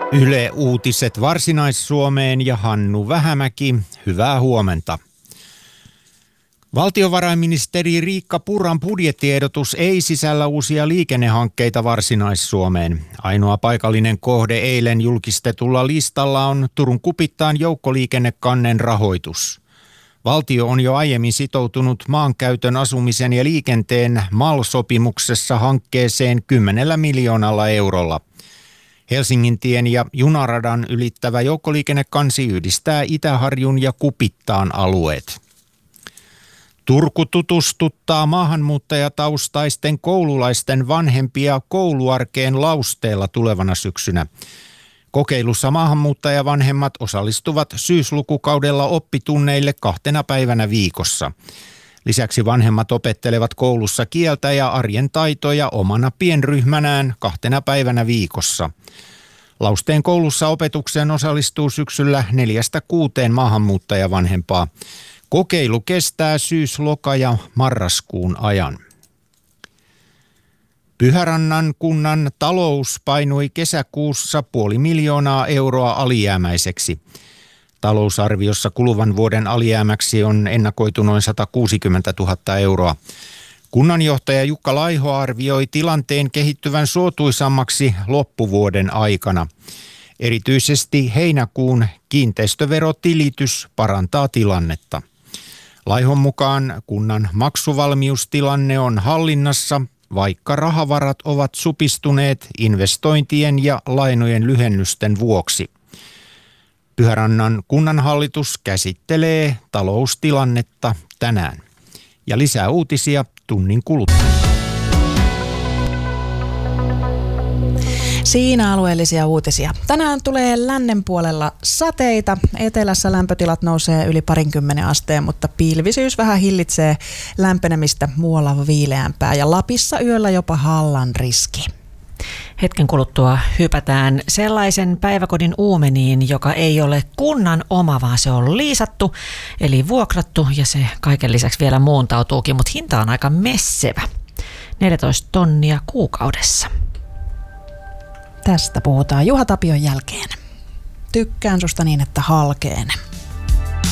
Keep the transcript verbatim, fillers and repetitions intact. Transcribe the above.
Yle Uutiset Varsinais-Suomeen ja Hannu Vähämäki. Hyvää huomenta. Valtiovarainministeri Riikka Purran budjettiehdotus ei sisällä uusia liikennehankkeita Varsinais-Suomeen. Ainoa paikallinen kohde eilen julkistetulla listalla on Turun Kupittaan joukkoliikennekannen rahoitus. Valtio on jo aiemmin sitoutunut maankäytön, asumisen ja liikenteen M A L-sopimuksessa hankkeeseen kymmenellä miljoonalla eurolla. Helsingintien ja junaradan ylittävä joukkoliikennekansi yhdistää Itäharjun ja Kupittaan alueet. Turku tutustuttaa maahanmuuttajataustaisten koululaisten vanhempia kouluarkeen Lausteella tulevana syksynä. Kokeilussa maahanmuuttajavanhemmat osallistuvat syyslukukaudella oppitunneille kahtena päivänä viikossa. Lisäksi vanhemmat opettelevat koulussa kieltä ja arjen taitoja omana pienryhmänään kahtena päivänä viikossa. Lausteen koulussa opetukseen osallistuu syksyllä neljästä kuuteen maahanmuuttajavanhempaa. Kokeilu kestää syys-, loka- ja marraskuun ajan. Pyhärannan kunnan talous painui kesäkuussa puoli miljoonaa euroa alijäämäiseksi. Talousarviossa kuluvan vuoden alijäämäksi on ennakoitu noin sata kuusikymmentätuhatta euroa. Kunnanjohtaja Jukka Laiho arvioi tilanteen kehittyvän suotuisammaksi loppuvuoden aikana. Erityisesti heinäkuun kiinteistöverotilitys parantaa tilannetta. Laihon mukaan kunnan maksuvalmiustilanne on hallinnassa, vaikka rahavarat ovat supistuneet investointien ja lainojen lyhennysten vuoksi. Pyhärannan kunnanhallitus käsittelee taloustilannetta tänään. Ja lisää uutisia tunnin kuluttua. Siinä alueellisia uutisia. Tänään tulee lännen puolella sateita. Etelässä lämpötilat nousee yli parinkymmenen asteen, mutta pilvisyys vähän hillitsee lämpenemistä, muualla viileämpää ja Lapissa yöllä jopa hallan riski. Hetken kuluttua hypätään sellaisen päiväkodin uumeniin, joka ei ole kunnan oma, vaan se on liisattu, eli vuokrattu, ja se kaiken lisäksi vielä muuntautuukin, mutta hinta on aika messevä. neljätoista tonnia kuukaudessa. Tästä puhutaan Juha Tapion jälkeen. Tykkään susta niin, että halkeen.